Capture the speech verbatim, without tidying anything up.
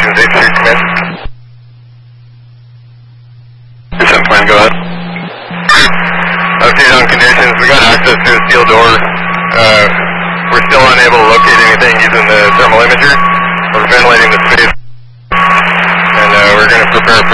Conditions eight three, come in. Descent plan, go ahead. Update on conditions, we got access to a steel door. Uh, we're still unable to locate anything using the thermal imager. We're ventilating the space. And uh, we're going to prepare